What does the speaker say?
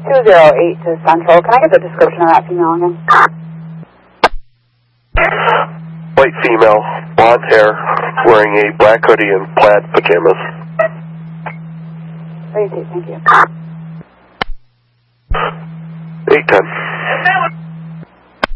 208 to Central. Can I get the description of that female again? White female, blonde hair, wearing a black hoodie and plaid pajamas. Thank you. 810.